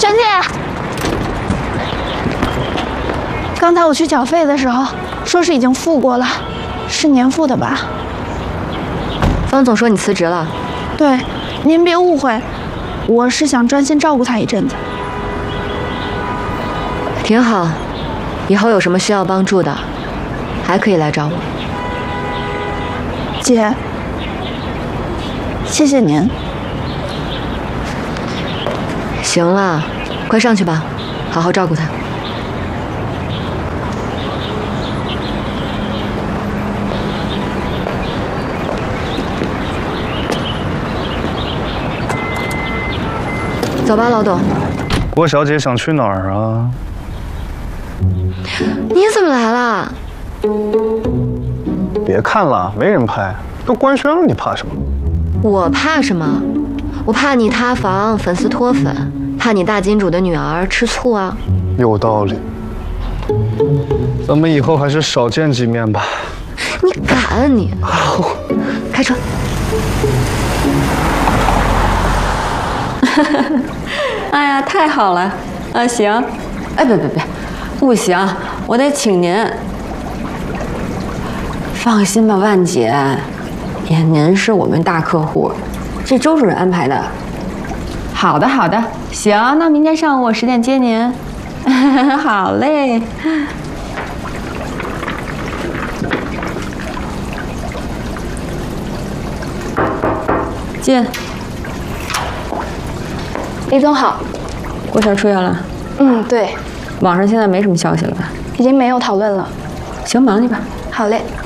娟姐，刚才我去缴费的时候，说是已经付过了，是年付的吧？ 方总说你辞职了。 对，您别误会，我是想专心照顾他一阵子。 挺好，以后有什么需要帮助的，还可以来找我。 姐，谢谢您。 行了，快上去吧，好好照顾他。走吧，老董。 郭小姐想去哪儿啊？ 你怎么来了？ 别看了，没人拍，都官宣了，你怕什么？ 我怕什么？我怕你塌房，粉丝脱粉，怕你大金主的女儿吃醋啊。 有道理。咱们以后还是少见几面吧。 你敢你？开车。 哎呀，太好了！啊，行。哎，别，不行，我得请您。放心吧，万姐，您是我们大客户，这周主任安排的。好的，行，那明天上午我10点接您。好嘞。进。 李总好。 郭晓出院了。 对。 网上现在没什么消息了吧？ 已经没有讨论了。 行，忙去吧。 好嘞。